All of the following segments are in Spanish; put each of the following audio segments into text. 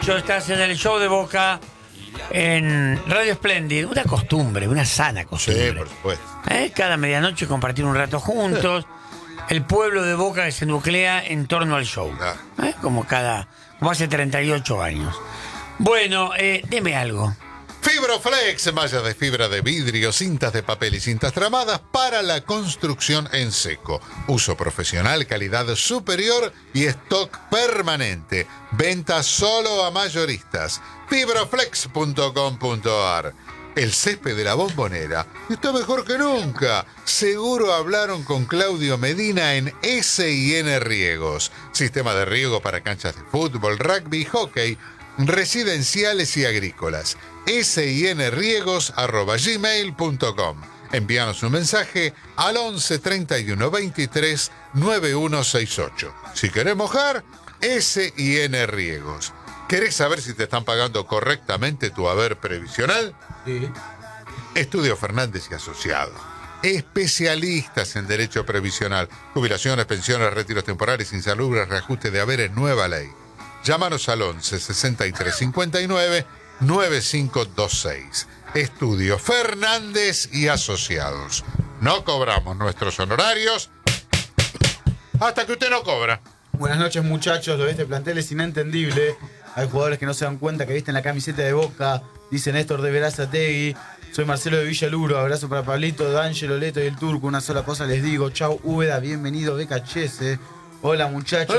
Estás en el show de Boca en Radio Splendid, una costumbre, una sana costumbre. Sí, por supuesto. Cada medianoche compartir un rato juntos. El pueblo de Boca que se nuclea en torno al show. Como hace 38 años. Bueno, deme algo. Fibroflex, mallas de fibra de vidrio, cintas de papel y cintas tramadas para la construcción en seco. Uso profesional, calidad superior y stock permanente. Venta solo a mayoristas. Fibroflex.com.ar. El césped de la Bombonera está mejor que nunca. Seguro hablaron con Claudio Medina en S&N Riegos. Sistema de riego para canchas de fútbol, rugby, hockey, residenciales y agrícolas. snriegos@gmail.com. Envíanos un mensaje al 11 31 23 9168. Si querés mojar, S&N Riegos. ¿Querés saber si te están pagando correctamente tu haber previsional? Sí. Estudio Fernández y Asociados. Especialistas en derecho previsional, jubilaciones, pensiones, retiros temporales, insalubres, reajuste de haberes, nueva ley. Llámanos al 11 63 59 9526. Estudio Fernández y Asociados. No cobramos nuestros honorarios hasta que usted no cobra. Buenas noches, muchachos. Lo de este plantel es inentendible. Hay jugadores que no se dan cuenta que visten la camiseta de Boca. Dice Néstor de Verazategui. Soy Marcelo de Villaluro. Abrazo para Pablito, D'Angelo, Leto y el Turco. Una sola cosa les digo. Chau, Úbeda. Bienvenido, Beca Chese. Hola, muchachos.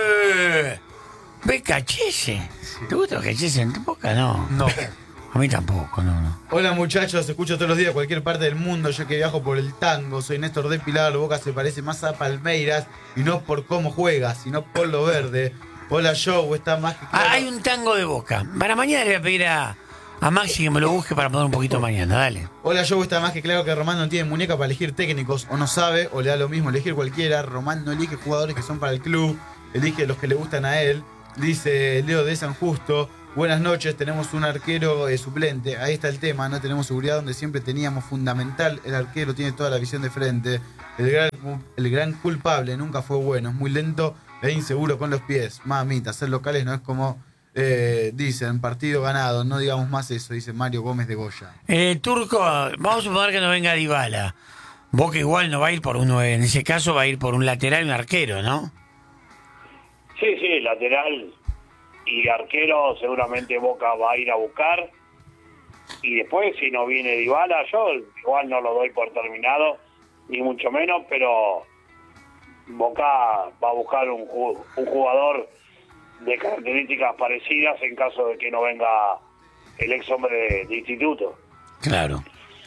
Beca Chese. ¿Te gusta Beca Chese en Boca? No. No. A mí tampoco, no. Hola, muchachos. Escucho todos los días cualquier parte del mundo. Yo que viajo por el tango. Soy Néstor de Pilar. Boca se parece más a Palmeiras. Y no por cómo juega, sino por lo verde. Hola, Joe. Está más que claro. Hay un tango de Boca. Para mañana le voy a pedir a Maxi que me lo busque para poner un poquito mañana. Dale. Hola, Joe. Está más que claro que Román no tiene muñeca para elegir técnicos. O no sabe, o le da lo mismo elegir cualquiera. Román no elige jugadores que son para el club. Elige los que le gustan a él. Dice Leo de San Justo. Buenas noches, tenemos un arquero suplente. Ahí está el tema, no tenemos seguridad donde siempre teníamos fundamental. El arquero tiene toda la visión de frente. El gran culpable nunca fue bueno. Es muy lento e inseguro con los pies. Mamita, ser locales no es como dicen, partido ganado. No digamos más eso, dice Mario Gómez de Goya. Turco, vamos a suponer que no venga Dybala. Boca igual no va a ir por uno, en ese caso va a ir por un lateral y un arquero, ¿no? Sí, lateral y arquero seguramente Boca va a ir a buscar. Y después, si no viene Dybala, yo igual no lo doy por terminado, ni mucho menos, pero Boca va a buscar un jugador de características parecidas en caso de que no venga el ex hombre de instituto. Claro.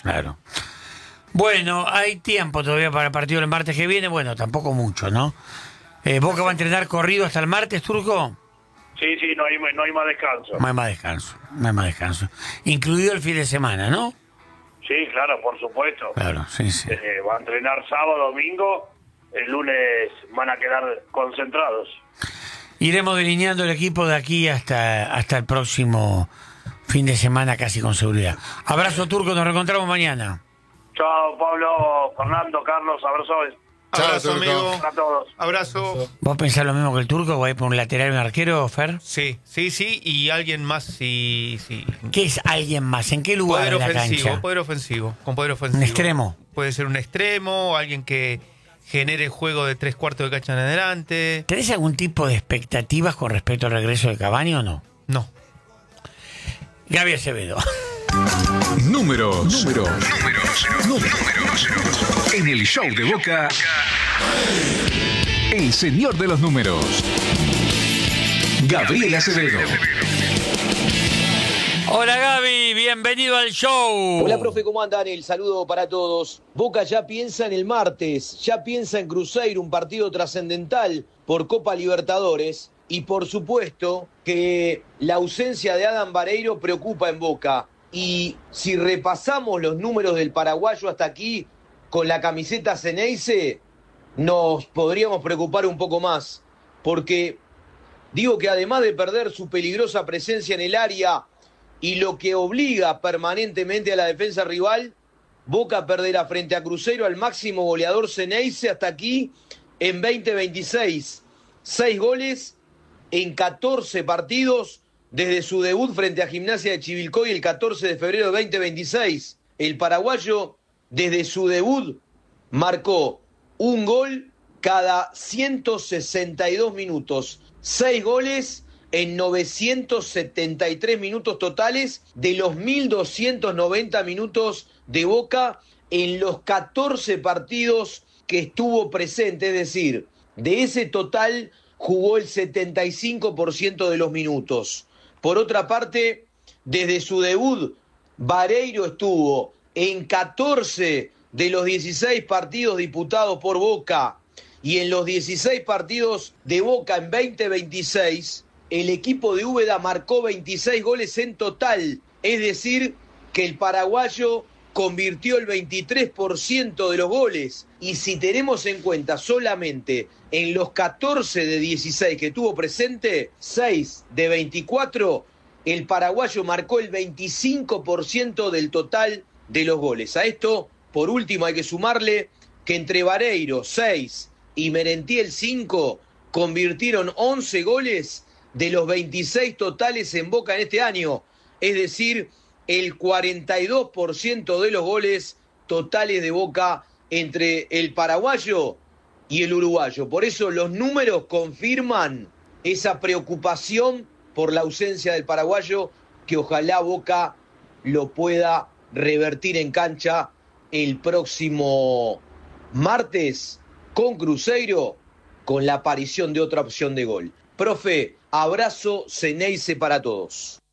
Bueno, hay tiempo todavía para el partido del martes que viene. Bueno, tampoco mucho, ¿no? ¿Boca va a entrenar corrido hasta el martes, Turco? Sí, no hay más descanso. No hay más descanso. Incluido el fin de semana, ¿no? Sí, claro, por supuesto. Claro, sí. Va a entrenar sábado, domingo. El lunes van a quedar concentrados. Iremos delineando el equipo de aquí hasta el próximo fin de semana, casi con seguridad. Abrazo, Turco, nos reencontramos mañana. Chao, Pablo, Fernando, Carlos, abrazos. Abrazo, amigo. A todos. Abrazo. ¿Vos pensás lo mismo que el Turco? ¿Va a ir por un lateral y un arquero, Fer? Sí. Y alguien más, sí. ¿Qué es alguien más? ¿En qué lugar de la cancha? Poder ofensivo. ¿Un extremo? Puede ser un extremo, alguien que genere juego de 3/4 de cancha en adelante. ¿Tenés algún tipo de expectativas con respecto al regreso de Cavani o no? No. Gaby Acevedo. Números. En el show de Boca, el señor de los números, Gabriel Acevedo. Hola Gaby, bienvenido al show. Hola profe, ¿cómo andan? El saludo para todos. Boca ya piensa en el martes, ya piensa en Cruzeiro, un partido trascendental por Copa Libertadores. Y por supuesto que la ausencia de Adam Vareiro preocupa en Boca. Y si repasamos los números del paraguayo hasta aquí, con la camiseta Ceneice, nos podríamos preocupar un poco más. Porque digo que además de perder su peligrosa presencia en el área y lo que obliga permanentemente a la defensa rival, Boca perderá frente a Cruzeiro al máximo goleador Ceneice hasta aquí en 2026. 6 goles en 14 partidos desde su debut frente a Gimnasia de Chivilcoy el 14 de febrero de 2026. El paraguayo, desde su debut, marcó un gol cada 162 minutos. 6 goles en 973 minutos totales de los 1.290 minutos de Boca en los 14 partidos que estuvo presente. Es decir, de ese total jugó el 75% de los minutos. Por otra parte, desde su debut, Vareiro estuvo en 14 de los 16 partidos disputados por Boca, y en los 16 partidos de Boca en 2026, el equipo de Úbeda marcó 26 goles en total. Es decir, que el paraguayo convirtió el 23% de los goles. Y si tenemos en cuenta solamente en los 14 de 16 que tuvo presente, 6 de 24, el paraguayo marcó el 25% del total de los goles. A esto, por último, hay que sumarle que entre Vareiro, 6, y Merentiel, 5, convirtieron 11 goles de los 26 totales en Boca en este año. Es decir, el 42% de los goles totales de Boca entre el paraguayo y el uruguayo. Por eso los números confirman esa preocupación por la ausencia del paraguayo, que ojalá Boca lo pueda revertir en cancha el próximo martes con Cruzeiro, con la aparición de otra opción de gol. Profe, abrazo Ceneice para todos.